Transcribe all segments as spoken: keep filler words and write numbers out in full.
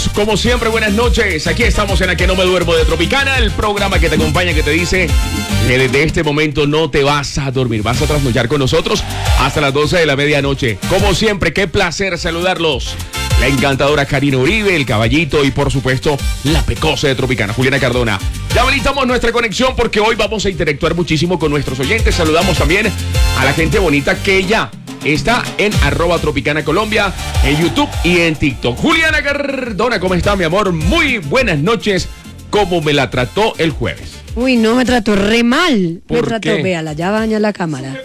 amigos, como siempre, buenas noches. Aquí estamos en A Que No Me Duermo de Tropicana, el programa que te acompaña, que te dice que desde este momento no te vas a dormir, vas a trasnochar con nosotros hasta las doce de la medianoche. Como siempre, qué placer saludarlos. La encantadora Karina Uribe, el caballito y por supuesto la pecosa de Tropicana, Juliana Cardona. Ya habilitamos nuestra conexión porque hoy vamos a interactuar muchísimo con nuestros oyentes. Saludamos también a la gente bonita que ya está en arroba Tropicana Colombia, en YouTube y en TikTok. Juliana Cardona, ¿cómo está, mi amor? Muy buenas noches. ¿Cómo me la trató el jueves? Uy, no, me trató re mal. ¿Por me trató, qué? véala, ya baña la cámara.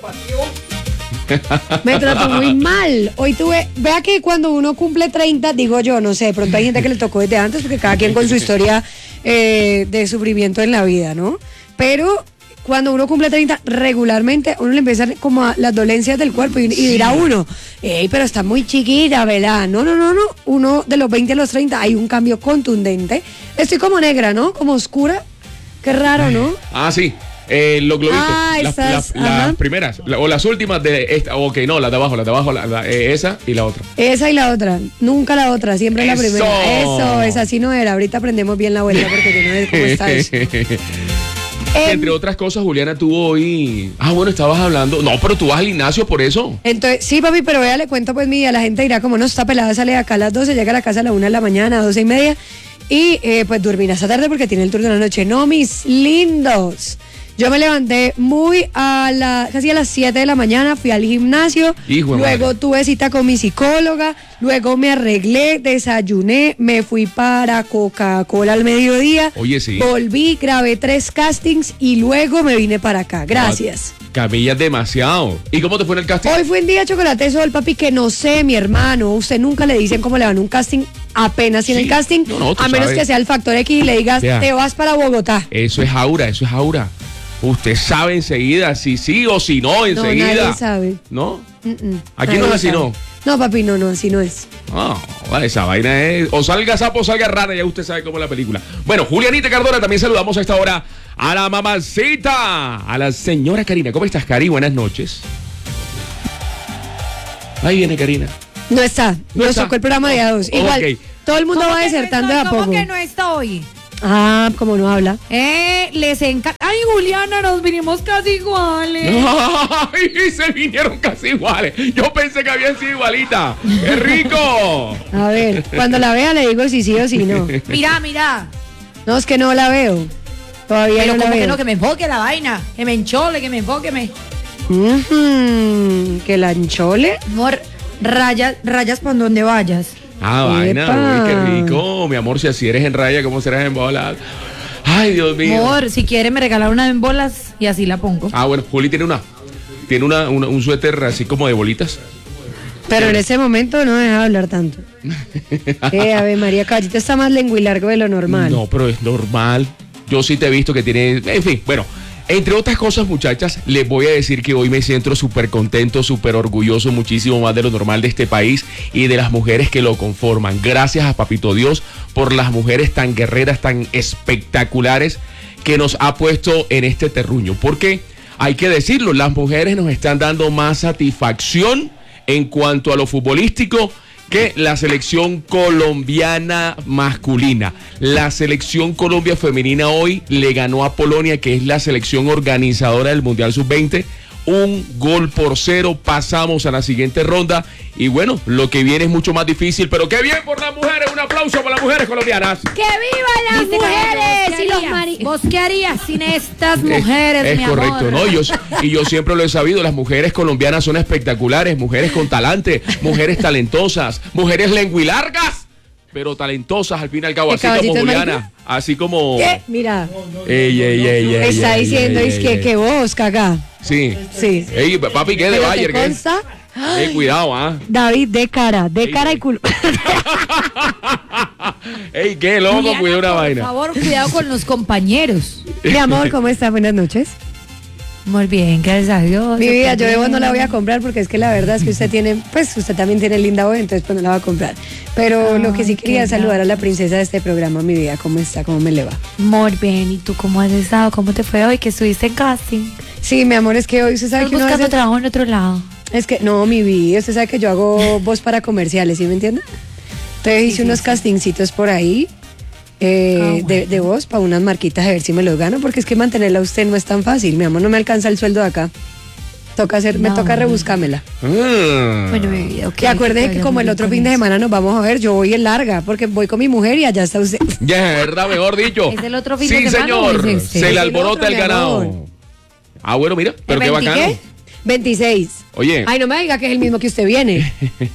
Me trató muy mal. Hoy tuve, vea que cuando uno cumple treinta, digo yo, no sé, de pronto hay gente que le tocó desde antes, porque cada quien con su historia eh, de sufrimiento en la vida, ¿no? Pero cuando uno cumple treinta, regularmente uno le empiezan como a las dolencias del cuerpo y, y dirá uno, ey, pero está muy chiquita, ¿verdad? No, no, no, no. Uno de los veinte a los treinta hay un cambio contundente. Estoy como negra, ¿no? Como oscura. Qué raro, ¿no? Ah, sí. Eh, los globitos, Ah, las, esas, las- las ajá. primeras, la- o las últimas de esta, ok, no, las de abajo, las de abajo, la- la- eh, esa y la otra. Esa y la otra, nunca la otra, siempre la Eso. primera. Eso, esa sí no era. Ahorita aprendemos bien la vuelta porque yo no sé cómo está eso. Em, Entre otras cosas, Juliana tuvo hoy. Ah, bueno, estabas hablando. No, pero tú vas al gimnasio por eso. Entonces, sí, papi, pero vea, le cuento pues mi día. La gente dirá, como no está pelada, sale de acá a las doce, llega a la casa a la una de la mañana, doce y media. Y eh, pues dormirá esta tarde porque tiene el turno de la noche. No, mis lindos. Yo me levanté muy a la, casi a las siete de la mañana, fui al gimnasio, Hijo de luego madre. tuve cita con mi psicóloga, luego me arreglé, desayuné, me fui para Coca-Cola al mediodía, Oye, sí. volví, grabé tres castings y luego me vine para acá. Gracias. Camillas demasiado. ¿Y cómo te fue en el casting? Hoy fue un día chocolate sol, papi, que no sé, mi hermano. Usted nunca le dicen cómo le van un casting apenas en Sí. el casting, No, no, tú a menos sabes. que sea el factor X y le digas, Ya. te vas para Bogotá. Eso es aura, eso es aura. Usted sabe enseguida si sí o si no, No, enseguida. nadie sabe. ¿No? Mm-mm, Aquí nadie no es así, sabe. ¿no? No, papi, no, no, así no es. Ah, vale, esa vaina es. O salga sapo o salga rana, ya usted sabe cómo es la película. Bueno, Julianita Cardona, también saludamos a esta hora a la mamacita, a la señora Karina. ¿Cómo estás, Cari? Buenas noches. Ahí viene Karina. No está, No nos está. tocó el programa de a dos. Igual, Ok. todo el mundo ¿Cómo va que no desertando de está- a poco. ¿Cómo que no está hoy? Ah, como no habla. Eh, les encanta. Ay, Juliana, nos vinimos casi iguales. ¡Ay! Se vinieron casi iguales. Yo pensé que habían sido igualitas. ¡Qué rico! A ver, cuando la vea le digo si sí o si no. Mira, mira. No, es que no la veo. Todavía Pero no la como que veo. no, que me enfoque la vaina. Que me enchole, que me enfoque, me. Ujú, que la enchole. Amor, rayas, rayas por donde vayas. Ah, vaina, Epa. uy, qué rico. Mi amor, si así eres en raya, ¿cómo serás en bola? Ay, Dios mío. Amor, si quiere me regala una en bolas y así la pongo. Ah, bueno, Juli tiene una. Tiene una, una- un suéter así como de bolitas. Pero en ese momento no deja de hablar tanto. Eh, a ver, María Caballito está más lengua y largo de lo normal. No, pero es normal. Yo sí te he visto que tiene. En fin, bueno. Entre otras cosas, muchachas, les voy a decir que hoy me siento súper contento, súper orgulloso, muchísimo más de lo normal de este país y de las mujeres que lo conforman. Gracias a Papito Dios por las mujeres tan guerreras, tan espectaculares que nos ha puesto en este terruño. Porque hay que decirlo, las mujeres nos están dando más satisfacción en cuanto a lo futbolístico que la selección colombiana masculina. La selección Colombia femenina hoy le ganó a Polonia, que es la selección organizadora del Mundial sub veinte. Un gol por cero, pasamos a la siguiente ronda y bueno, lo que viene es mucho más difícil, pero qué bien por las mujeres, un aplauso para las mujeres colombianas. ¡Que vivan las Dice mujeres! Carlos, ¿qué Y los harías? mari- ¿Vos qué harías sin estas Es- mujeres, es, mi correcto, amor? ¿no? Y yo, y yo siempre lo he sabido, las mujeres colombianas son espectaculares, mujeres con talante, mujeres talentosas, mujeres lenguilargas, pero talentosas al fin y al cabo, ¿El así como caballito es Juliana, marica? así como... ¿Qué? Mira, Ey, ey, ey, ey, está ey, diciendo ey, es ey, que, ey. que vos, cagá. Sí. Sí. Ey, papi, ¿qué de Pero te Bayer? ¿Qué? consta, Ey, cuidado, ¿ah? David, de cara, de Ey, cara y ey. culo. Ey, qué loco, Juliana, cuidado una por vaina. favor, cuidado con los compañeros. Mi amor, ¿cómo estás? Buenas noches. Muy bien, gracias a Dios. Mi vida, yo de vos bien. no la voy a comprar porque es que la verdad es que usted tiene, pues usted también tiene linda voz, entonces pues no la va a comprar. Pero lo que sí Ay, quería qué es saludar a la gracia. princesa de este programa, mi vida, ¿cómo está? ¿Cómo me le va? Muy bien, ¿y tú cómo has estado? ¿Cómo te fue hoy que estuviste en casting? Sí, mi amor, es que hoy usted sabe ¿Estás que uno buscando hace- trabajo en otro lado? Es que, no, mi vida, usted sabe que yo hago voz para comerciales, ¿sí me entiende? Entonces hice sí, unos sí. castingcitos por ahí eh, Ah, bueno. de, de voz para unas marquitas a ver si me los gano, porque es que mantenerla a usted no es tan fácil. Mi amor, no me alcanza el sueldo de acá. Toca hacer, me No. toca rebuscármela. Ah. Bueno, mi vida, ok. Y acuérdese que vaya como muy el bien otro con fin de eso. semana nos vamos a ver, yo voy en larga, porque voy con mi mujer y allá está usted. Ya, es verdad, mejor dicho. ¿Es el otro fin sí, de semana o señor. es este? Se Es le el alborota otro, el mi ganado. amor. Ah, bueno, mira, pero ¿El qué veinte bacano. qué? veintiséis. Oye. Ay, no me diga que es el mismo que usted viene.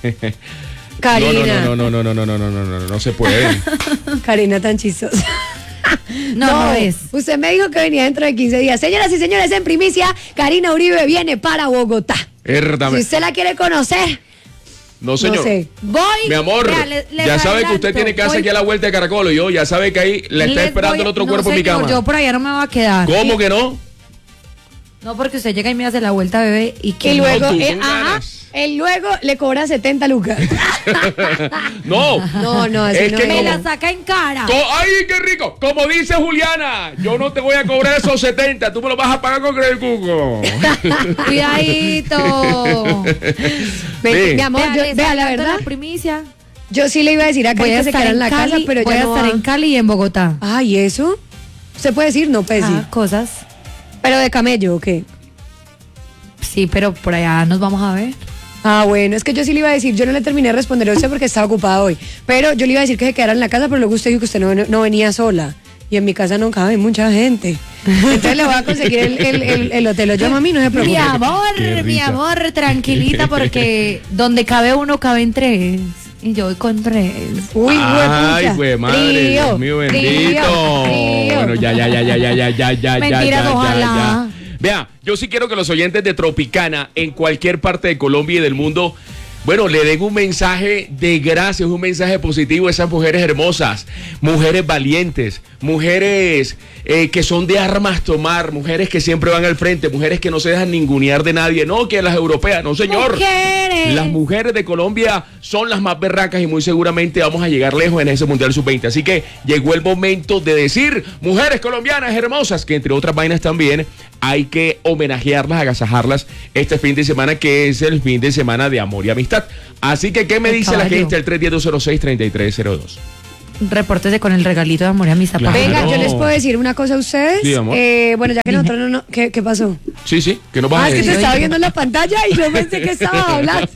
Karina. No, no, no, no, no, no, no, no, no, no, no se puede. Karina tan chistosa. No, no es. Usted me dijo que venía dentro de quince días. Señoras y señores, en primicia, Karina Uribe viene para Bogotá. Verdad. Si usted la quiere conocer, No, señor. no sé. Voy. Mi amor, vea, le- les ya sabe que usted adelanto, tiene casa voy- aquí a la vuelta de Caracol y yo ya sabe que ahí la está les esperando voy- el otro no, cuerpo en mi señor, cama. Yo por allá no me voy a quedar. ¿Cómo que no? No, porque usted llega y me hace la vuelta, bebé, y que Y no. luego, tú, eh, con ajá, ganas. él luego le cobra setenta lucas. No. No, no, así Es no que es. me como- la saca en cara. Co- ¡Ay, qué rico! Como dice Juliana, yo no te voy a cobrar esos setenta, tú me los vas a pagar con Credit Cuco. Cuidadito. Ve- Sí. Mi amor, Vea, yo- les vea, la adelanto verdad, la primicia. yo sí le iba a decir a Voy Karina a que se estar quedara en en la Cali, casa, pero voy ya a no estar va. en Cali y en Bogotá. Ay, ¿eso? ¿Se puede decir? No, pues sí. Ah, cosas. ¿Pero de camello o qué? Sí, pero por allá nos vamos a ver. Ah, bueno, es que yo sí le iba a decir, yo no le terminé de responder a usted porque estaba ocupada hoy, pero yo le iba a decir que se quedara en la casa, pero luego usted dijo que usted no, no venía sola. Y en mi casa no cabe mucha gente. Entonces le voy a conseguir el, el, el, el hotel. Lo llamo a mí, no se preocupe. Mi amor, Qué mi risa. amor, tranquilita, porque donde cabe uno, caben tres. Y yo voy con tres. Uy, Ay, huepucha. güey, madre, Río, Dios mío, río, bendito. río. Bueno, ya, ya, ya, ya, ya, ya, ya, ya, Mentiras, ya, ya, ojalá. ya. Vea, yo sí quiero que los oyentes de Tropicana, en cualquier parte de Colombia y del mundo, bueno, le den un mensaje de gracias, un mensaje positivo a esas mujeres hermosas, mujeres valientes, mujeres eh, que son de armas tomar, mujeres que siempre van al frente, mujeres que no se dejan ningunear de nadie, no que las europeas, no señor. Mujeres. Las mujeres de Colombia son las más berracas y muy seguramente vamos a llegar lejos en ese Mundial sub veinte. Así que llegó el momento de decir, mujeres colombianas hermosas, que entre otras vainas también hay que homenajearlas, agasajarlas este fin de semana, que es el fin de semana de amor y amistad. Así que, ¿qué me El dice la caballo. gente al tres uno cero, dos cero seis, tres tres cero dos? Repórtese con el regalito de amor y amistad. Claro. papá. Venga, yo No. les puedo decir una cosa a ustedes. Sí, amor. Eh, bueno, ya que Dime. nosotros no, no ¿qué, ¿qué pasó? Sí, sí, que nos vas Ah, a es que decir. te estaba viendo en la pantalla y yo pensé que estabas hablando.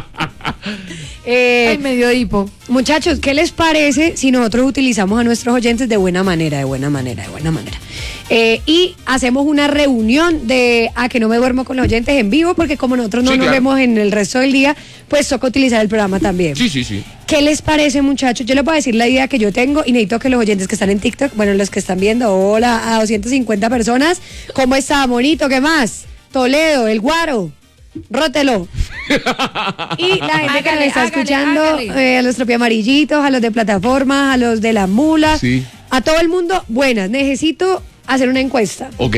Eh, Ay, medio hipo. Muchachos, ¿qué les parece si nosotros utilizamos a nuestros oyentes de buena manera, de buena manera, de buena manera? Eh, y hacemos una reunión de a que no me duermo con los oyentes en vivo, porque como nosotros no Sí, nos claro. vemos en el resto del día, pues toca utilizar el programa también. Sí, sí, sí. ¿Qué les parece, muchachos? Yo les voy a decir la idea que yo tengo y necesito que los oyentes que están en TikTok, bueno, los que están viendo, hola, a doscientas cincuenta personas, ¿cómo está, bonito? ¿Qué más? Toledo, el Guaro, rótelo. Y la gente que nos Hágale, está hágale, escuchando, hágale. eh, a los tropiamarillitos, a los de plataforma, a los de la mula, Sí. a todo el mundo, buenas. Necesito hacer una encuesta. Ok.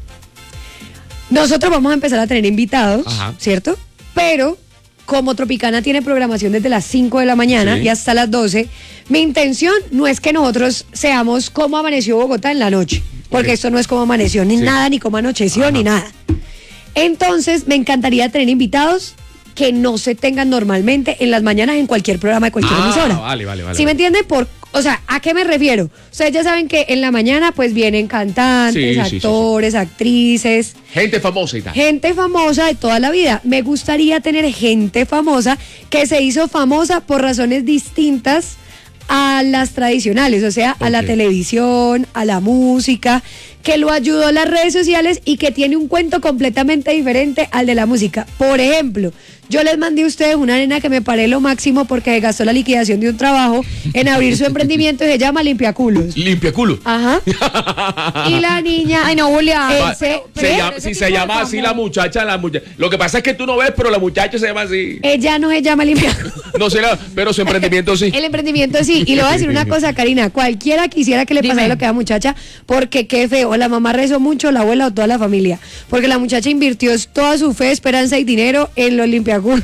Nosotros vamos a empezar a tener invitados, Ajá. ¿cierto? Pero como Tropicana tiene programación desde las cinco de la mañana Sí. y hasta las doce, mi intención no es que nosotros seamos como amaneció Bogotá en la noche, porque Ok. esto no es como amaneció ni Sí. nada, ni como anocheció, Ajá. ni nada. Entonces, me encantaría tener invitados que no se tengan normalmente en las mañanas en cualquier programa de cualquier Ah, emisora. vale, vale, vale, ¿Sí me vale. entienden? Por, o sea, ¿a qué me refiero? Ustedes ya saben que en la mañana pues vienen cantantes, Sí, sí, sí, sí. actores, actrices, Gente famosa y tal. gente famosa de toda la vida. Me gustaría tener gente famosa que se hizo famosa por razones distintas a las tradicionales, o sea, a la Ok. televisión, a la música, que lo ayudó a las redes sociales y que tiene un cuento completamente diferente al de la música. Por ejemplo, yo les mandé a ustedes una nena que me paré lo máximo porque gastó la liquidación de un trabajo en abrir su emprendimiento y se llama Limpiaculos. Limpia culo. Ajá. Y la niña. Ay, no, Julia. Eh, Va, se- se pero llama- ese si tipo se de llama así famoso. la muchacha, la muchacha. Lo que pasa es que tú no ves, pero la muchacha se llama así. Ella no se llama Limpiaculos. No sé, la- pero su emprendimiento sí. El emprendimiento sí. Y le voy a decir una cosa, Karina. Cualquiera quisiera que le pasara Dime. lo que a la muchacha, porque qué feo. La mamá rezó mucho, la abuela o toda la familia. Porque la muchacha invirtió toda su fe, esperanza y dinero en los limpiaculos.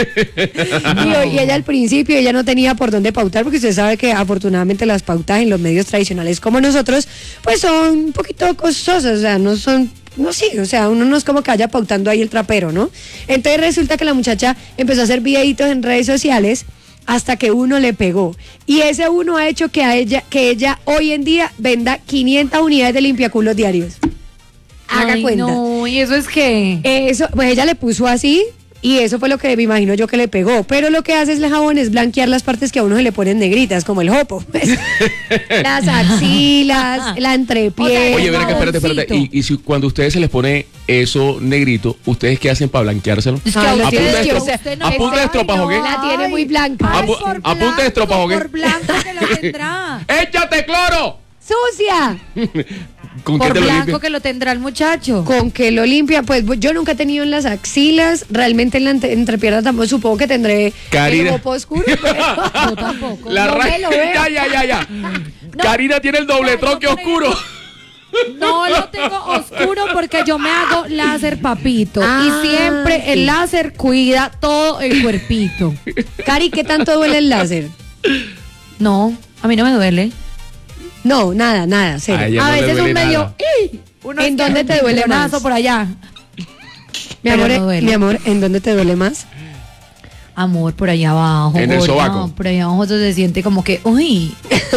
y, y ella al principio, ella no tenía por dónde pautar, porque usted sabe que afortunadamente las pautas en los medios tradicionales como nosotros, pues son un poquito costosas. O sea, no son. No, sí, o sea, uno no es como que vaya pautando ahí el trapero, ¿no? Entonces resulta que la muchacha empezó a hacer videitos en redes sociales hasta que uno le pegó. Y ese uno ha hecho que a ella, que ella hoy en día venda quinientas unidades de limpiaculos diarios. Haga Ay, cuenta. No, ¿y eso es qué? Eso, pues ella le puso así y eso fue lo que me imagino yo que le pegó. Pero lo que hace es el jabón es blanquear las partes que a uno se le ponen negritas, como el jopo. Las axilas, la entrepié. Oye, ven acá, espérate, espérate. Y, y si cuando a ustedes se les pone eso negrito, ¿ustedes qué hacen para blanqueárselo? Es que Ah, a lo ¿A ustedes punta de que estro- usted usted no a punta de sabe, estropajo, qué? La tiene muy blanca. Ay, Por a punta de blanco, estropajo, ¿qué? Por blanco que lo tendrá. ¡Échate cloro! ¡Sucia! ¿Con qué Por te lo blanco limpias? que lo tendrá el muchacho. Con que lo limpia, pues yo nunca he tenido en las axilas, realmente en la entre- entrepierna tampoco, supongo que tendré Karina. el jopo oscuro, pero Yo tampoco. La no ra- me lo veo. Ya, ya, ya, ya. Karina tiene el doble Ya, troque yo por oscuro. No lo tengo oscuro porque yo me hago láser, papito. Ah, y siempre sí. el láser cuida todo el cuerpito. Cari, ¿qué tanto duele el láser? No, a mí no me duele. No, nada, nada, cero. A ella A no le veces duele un medio. nada. ¡ih! Uno ¿En es que dónde te duele un más? por allá. mi, pero amor, no duele. mi amor, ¿en dónde te duele más? Amor, por allá abajo. En el gorda, sobaco. Por allá abajo se siente como que, uy.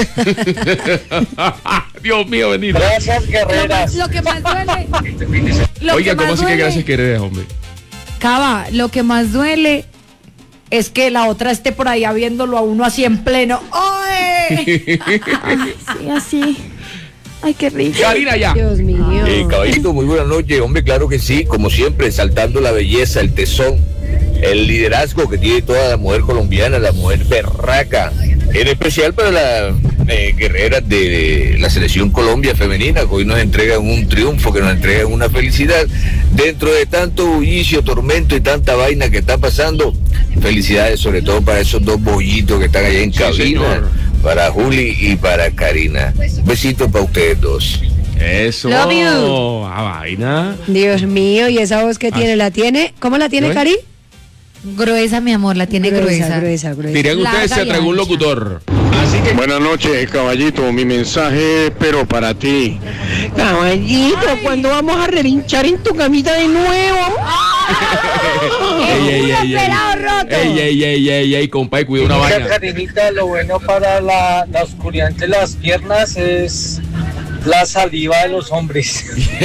Dios mío, bendito. Gracias, Lo, guerreras. más- lo que más duele. Lo Oiga, que ¿cómo más así que duele- gracias que eres, hombre? Cava, lo que más duele es que la otra esté por allá viéndolo a uno así en pleno. ¡Ay! Sí, así. Ay, qué rico. Karina, ya. Dios mío. Eh, caballito, muy buenas noches. Hombre, claro que sí, como siempre, exaltando la belleza, el tesón, el liderazgo que tiene toda la mujer colombiana, la mujer berraca, en especial para las eh, guerreras de la selección Colombia femenina, que hoy nos entregan un triunfo, que nos entregan una felicidad. Dentro de tanto bullicio, tormento y tanta vaina que está pasando, felicidades sobre todo para esos dos bollitos que están allá en Sí, cabina, señor. para Juli y para Karina. Un besito para ustedes dos. Eso. Love you. Ah, vaina. Dios mío, y esa voz que tiene, ¿la tiene? ¿Cómo la tiene, ¿No es? Cari? Gruesa, mi amor, la tiene gruesa. gruesa, gruesa. Dirían Larga ustedes, se y tragó un ancha. locutor. Así que. Buenas noches, caballito. Mi mensaje, pero para ti. Caballito, ¿cuándo vamos a relinchar en tu camita de nuevo? Ey, ey, ey, ey. pelado roto. Ey, ey, ey, ey, ey, compadre, cuida una Mira, vaina. Karinita, lo bueno para la, la oscuridad de las piernas es la saliva de los hombres.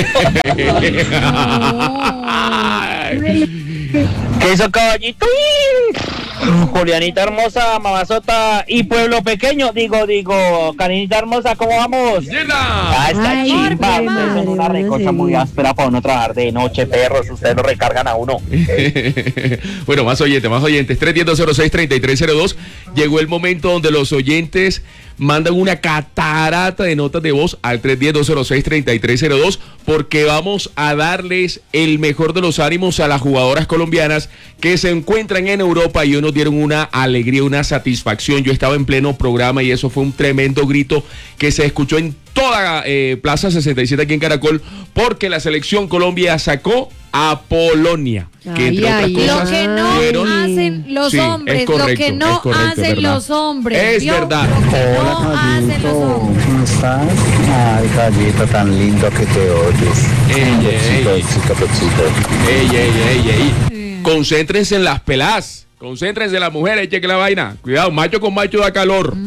¿Qué hizo caballito? Julianita hermosa, mamazota y pueblo pequeño. Digo, digo, Karinita hermosa, ¿cómo vamos? ¡Llena! Ah, está Ay, chimba, madre, ustedes son una madre, recocha madre. muy áspera para uno trabajar de noche, perros, ustedes lo recargan a uno. Bueno, más oyentes, más oyentes. tres uno cero, cero seis, tres tres cero dos. Llegó el momento donde los oyentes mandan una catarata de notas de voz al tres uno cero, cero seis, tres tres cero dos porque vamos a darles el mejor de los ánimos a las jugadoras colombianas que se encuentran en Europa y hoy nos dieron una alegría, una satisfacción. Yo estaba en pleno programa y eso fue un tremendo grito que se escuchó en toda eh, Plaza sesenta y siete aquí en Caracol porque la selección Colombia sacó a Polonia, que entre Ay, otras ay, cosas Lo que no fueron- hacen los Sí, es hombres, correcto, lo que no es correcto, es hacen verdad. los hombres. Es ¿vio? verdad. Lo que no hacen los hombres. ¿cómo estás? Ay, caballito, tan lindo que te oyes. Ey, ey, Bechito, ey. bechito, bechito. Ey, ey, ey, ey. Concéntrense en las pelas. Concéntrense en las mujeres, cheque la vaina. Cuidado, macho con macho da calor.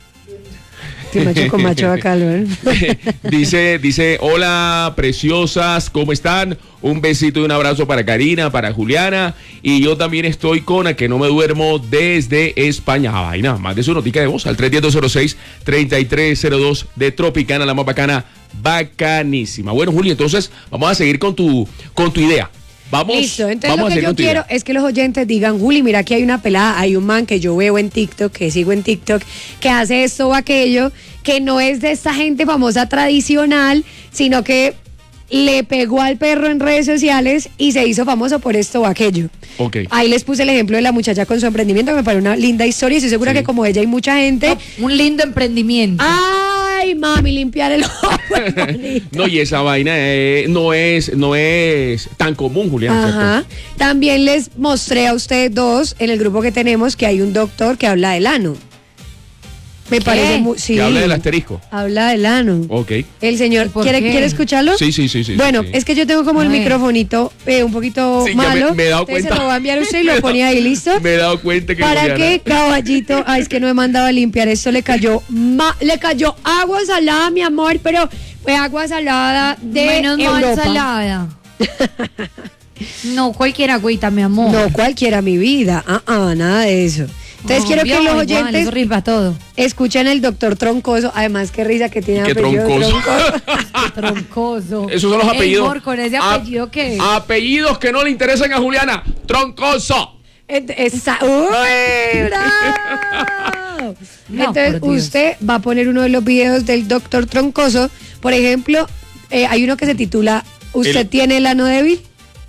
Que macho con macho da calor. dice, dice, hola, preciosas, ¿cómo están? Un besito y un abrazo para Karina, para Juliana. Y yo también estoy con a que no me duermo desde España. Ah, vaina, más de su notica de voz al tres uno cero, cero seis, tres tres cero dos de Tropicana, la más bacana, bacanísima. Bueno, Juli, entonces vamos a seguir con tu, con tu idea. Vamos, Listo, entonces vamos lo a que seguir yo con tu quiero idea. es que los oyentes digan, Juli, mira, aquí hay una pelada, hay un man que yo veo en TikTok, que sigo en TikTok, que hace esto o aquello, que no es de esta gente famosa tradicional, sino que le pegó al perro en redes sociales y se hizo famoso por esto o aquello. Ok. Ahí les puse el ejemplo de la muchacha con su emprendimiento, que me parece una linda historia y estoy segura Sí. que como ella hay mucha gente. No, un lindo emprendimiento. Ay, mami, limpiar el ojo. es bonito. No, y esa vaina eh, no es no es tan común, Julián. Ajá. También les mostré a ustedes dos en el grupo que tenemos que hay un doctor que habla del ano. Me parece muy. Sí. Que habla del asterisco. Habla del ano. Ok. El señor, ¿Por ¿quiere, qué? ¿quiere escucharlo? Sí, sí, sí, sí. Bueno, sí. es que yo tengo como el A ver. microfonito eh, un poquito Sí, ya me- malo. me he dado entonces cuenta. se lo va a enviar usted y lo pone ahí, ¿listo? Me he dado cuenta que ¿Para Juliana- qué, caballito? Ay, es que no he mandado a limpiar. Esto le cayó ma- le cayó agua salada, mi amor, pero fue agua salada de Menos mal Europa. salada. No, cualquier agüita, mi amor. No cualquiera, mi vida. Ah, ah, nada de eso. Entonces quiero que Obvio, los igual, oyentes eso rifa todo. escuchen el doctor Troncoso. Además, qué risa que tiene Qué apellido troncoso. Troncoso. Troncoso. Esos son los Ey, apellidos. amor, con ese Ap- apellido que. Apellidos que no le interesan a Juliana. Troncoso. Ent- esa- ¡Uy, bravo! No, Entonces, por Dios. usted va a poner uno de los videos del doctor Troncoso. Por ejemplo, eh, hay uno que se titula ¿Usted El- tiene el ano débil?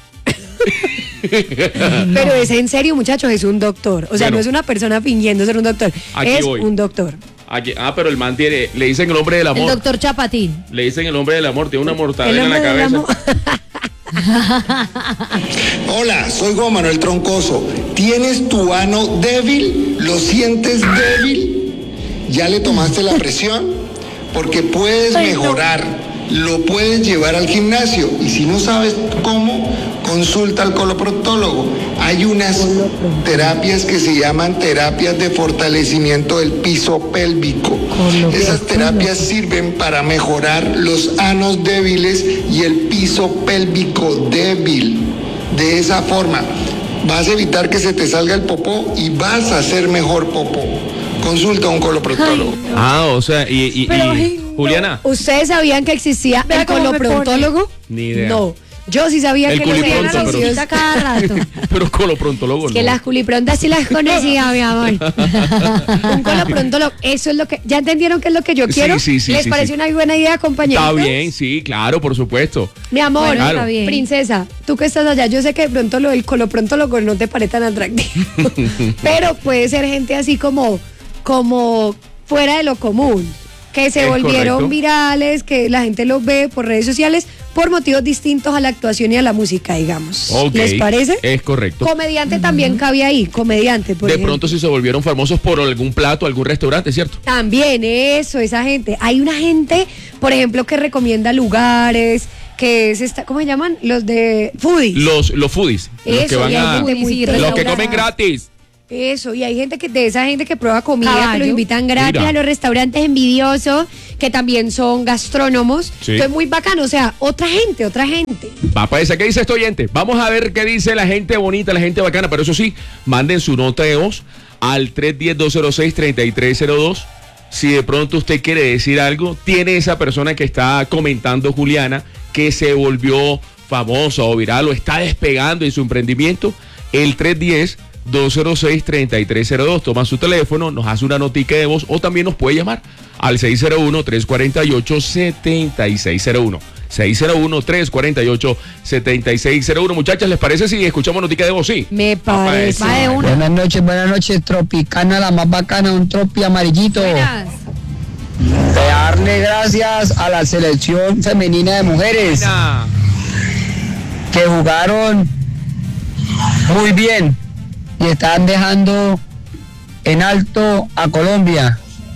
Pero es en serio, muchachos, es un doctor. O sea, Bueno. no es una persona fingiendo ser un doctor. Aquí es voy. un doctor. Aquí- ah, pero el man tiene, le dicen el hombre del El amor. doctor Chapatín. Le dicen el hombre del amor, tiene una El mortadela en la hombre del cabeza. amor. Hola, soy Juan Manuel Troncoso. ¿Tienes tu ano débil? ¿Lo sientes débil? ¿Ya le tomaste la presión? Porque puedes mejorar, lo puedes llevar al gimnasio y si no sabes cómo, consulta al coloproctólogo. Hay unas terapias que se llaman terapias de fortalecimiento del piso pélvico. Esas terapias sirven para mejorar los anos débiles y el piso pélvico débil. De esa forma, vas a evitar que se te salga el popó y vas a hacer mejor popó. Consulta a un coloproctólogo. Ah, o sea, y, y- y- Pero, ay, no. Juliana, ¿Ustedes sabían que existía Vea el cómo me coloprontólogo? Ni idea. No. Yo sí sabía El que los culipronto, pero- ejercicios cada rato. pero coloprontólogo que no. las culiprontas sí las conocía, mi amor. Un coloprontólogo, eso es lo que. ¿Ya entendieron qué es lo que yo Sí, quiero? sí, sí, ¿Les sí, parece sí. una buena idea, compañeritos? Está bien, sí, claro, por supuesto. Mi amor, Bueno, está bien. princesa, tú que estás allá, yo sé que de pronto lo del coloprontólogo no te parece tan atractivo. Pero puede ser gente así como, como fuera de lo común. Que se Es volvieron correcto. virales, que la gente los ve por redes sociales por motivos distintos a la actuación y a la música, digamos. Ok, ¿Les parece? es correcto. Comediante también cabe ahí, comediante, por De ejemplo. pronto si se volvieron famosos por algún plato, algún restaurante, ¿cierto? También eso, esa gente. Hay una gente, por ejemplo, que recomienda lugares, que es esta, ¿cómo se llaman? Los de foodies. Los, los foodies, los Eso, que van y hay a... gente muy Los que Los que tesa. comen gratis. Eso, y hay gente que de esa gente que prueba comida, que Caballo. los invitan gratis Mira. a los restaurantes envidiosos, que también son gastrónomos. Sí. Entonces, muy bacano, o sea, otra gente, otra gente. Va para esa. ¿Qué dice este oyente? Vamos a ver qué dice la gente bonita, la gente bacana. Pero eso sí, manden su nota de voz al tres uno cero, dos cero seis, tres tres cero dos. Si de pronto usted quiere decir algo, tiene esa persona que está comentando, Juliana, que se volvió famosa o viral o está despegando en su emprendimiento, el tres uno cero, dos cero seis, tres tres cero dos. Toma su teléfono, nos hace una notica de voz o también nos puede llamar al seis cero uno, tres cuatro ocho, siete seis cero uno. seis cero uno, tres cuatro ocho, siete seis cero uno. Muchachas, ¿les parece si escuchamos notica de voz? Sí. Me parece. Va de una. Buenas noches, buenas noches, Tropicana, la más bacana, un tropi amarillito. Buenas. De darle gracias a la selección femenina de mujeres Buena. que jugaron muy bien y están dejando en alto a Colombia.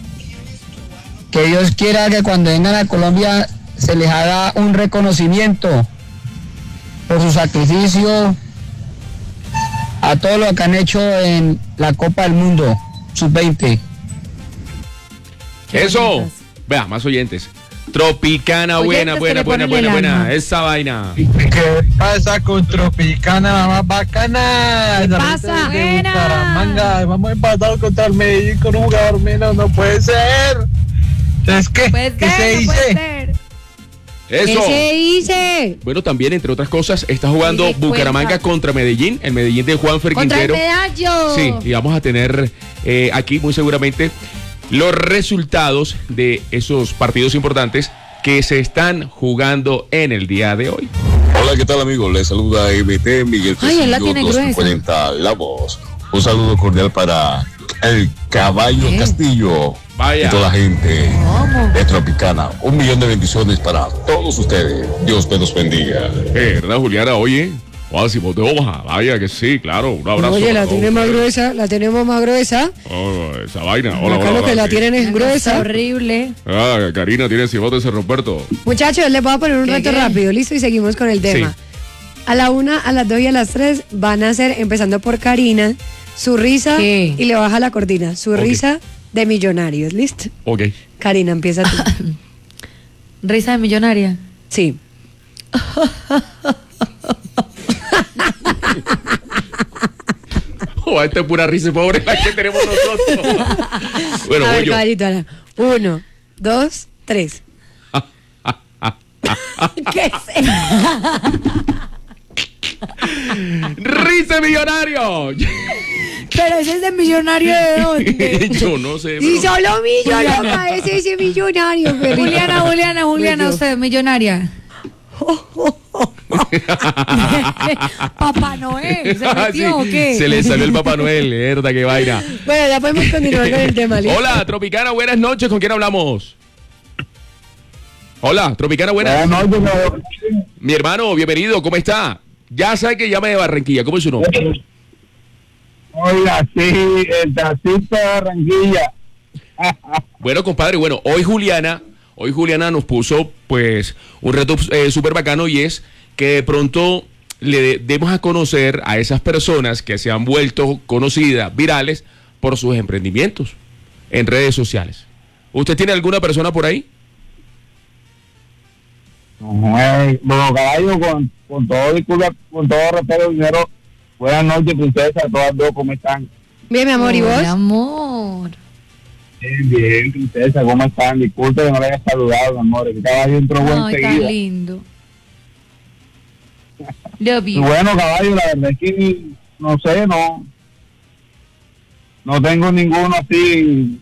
Que Dios quiera que cuando vengan a Colombia se les haga un reconocimiento por su sacrificio a todo lo que han hecho en la Copa del Mundo sub veinte. Qué Eso. bonitas. Vea, más oyentes. Tropicana, buena, Oyentes que buena, le buena, ponen buena, el buena. alma. Esa vaina. ¿Qué pasa con Tropicana, la más bacana? ¿Qué La pasa? gente de Buena. Bucaramanga. Vamos empatados contra el Medellín con un jugador menos, no puede ser. Entonces, ¿qué? Pues ¿Qué se no puede dice? ser. Eso. ¿Qué se dice? Bueno, también, entre otras cosas, está jugando Sí, me Bucaramanga cuenta. contra Medellín, el Medellín de Juanfer Contra el Quintero. medallo. Sí, y vamos a tener eh, aquí muy seguramente los resultados de esos partidos importantes que se están jugando en el día de hoy. Hola, ¿qué tal, amigos? Les saluda M T Miguel Ay, él la Tecillo, tiene dos gruesa. cuarenta La Voz. Un saludo cordial para el Caballo Bien. Castillo Vaya. y toda la gente ¿Cómo? de Tropicana. Un millón de bendiciones para todos ustedes. Dios me los bendiga. Eh, ¿Verdad, Juliana? Oye, Máximo de Omaha, vaya que sí, claro, un abrazo. Oye, la para tiene todos más ustedes. gruesa, la tenemos más gruesa. Oh, esa vaina. Hola, Acá hola, lo que hola, la sí. tienen es gruesa. Está horrible. Ah, Karina tiene cibote ese Roberto. Muchachos, les voy a poner un ¿Qué, reto qué? rápido, listo, y seguimos con el tema. Sí. A la una, a las dos y a las tres van a ser, empezando por Karina, su risa ¿Qué? y le baja la cortina, su Ok. risa de millonarios, ¿listo? Ok. Karina, empieza tú. Risa de millonaria. Sí. Oh, esta es pura risa pobre la que tenemos nosotros. Bueno, a voy ver, yo. caballito, Ana. Uno, dos, tres. ¿Qué es eso? ¡Risa de millonario! Pero ese es de millonario de dónde. Yo no sé. Y bro. solo millonario, parece ese millonario, perrito. Juliana, Juliana, Juliana, Yo. usted, millonaria. Papá Noel, ¿se Ah, metió sí, o qué? se le salió el Papá Noel, verdad, qué vaina. Bueno, ya podemos continuar con el tema, ¿listo? Hola, Tropicana, buenas noches. ¿Con quién hablamos? Hola, Tropicana, buenas. Buenas noches, cabrón. Mi hermano, bienvenido, ¿cómo está? Ya sabe que llame de Barranquilla, ¿cómo es su nombre? Oiga, sí, el taxista de Barranquilla. Bueno, compadre, bueno, hoy Juliana, hoy Juliana nos puso pues un reto eh, súper bacano y es que de pronto le de- demos a conocer a esas personas que se han vuelto conocidas, virales, por sus emprendimientos en redes sociales. ¿Usted tiene alguna persona por ahí? Ay, Bueno, caballo, con, con todo disculpa, con todo respeto, primero, buenas noches, princesa, todas dos, ¿cómo están? Bien, mi amor, ¿y Hola, vos? amor. Bien, bien, princesa, ¿cómo están? Disculpe que no le haya saludado, mi amor, que caballo entró buen Ay, tan seguida. lindo. Love Y you. bueno, caballo, la verdad es que, no sé, no, no tengo ninguno así.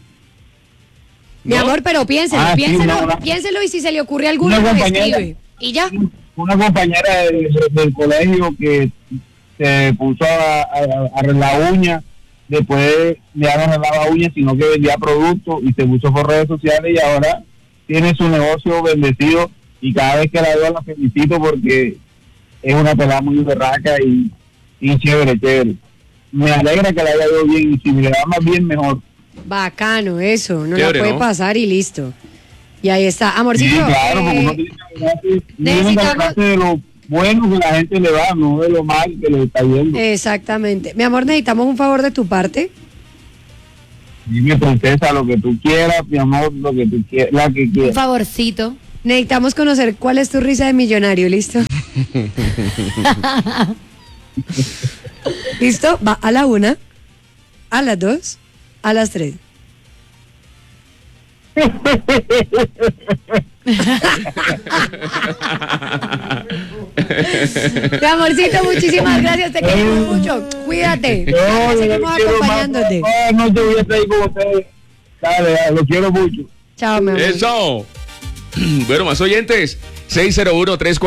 Mi ¿No? amor, pero piénselo, Ah, sí, piénselo, no, no. piénselo y si se le ocurre alguno, Una nos compañera. escribe. Y ya. Una compañera de- de- del colegio que se puso a, a- a arreglar uñas, después ya no arreglaba uñas, sino que vendía productos y se puso por redes sociales y ahora tiene su negocio bendecido y cada vez que la veo la felicito porque es una pelada muy berraca y, y chévere, chévere. Me alegra que la haya ido bien y si me le va más bien, mejor. Bacano, eso. No Chévere, la puede ¿no? pasar y listo. Y ahí está. Sí, Amorcito. claro, porque eh, uno tiene que alegrarse- uno tiene que necesitamos- alegrarse de lo bueno que la gente le va, no de lo mal que le está yendo. Exactamente. Mi amor, necesitamos un favor de tu parte. Dime, princesa, lo que tú quieras, mi amor, lo que tú quieras, la que Un quieras. favorcito. Necesitamos conocer cuál es tu risa de millonario, ¿listo? ¿Listo? Va a la una, a las dos, a las tres. Mi amorcito, muchísimas gracias, te queremos mucho. Cuídate. No, yo Seguimos lo quiero más, acompañándote. todas las noches voy a estar ahí con ustedes. Dale, dale, lo quiero mucho. Chao, mi amor. Eso. Bueno, más oyentes. seis cero uno tres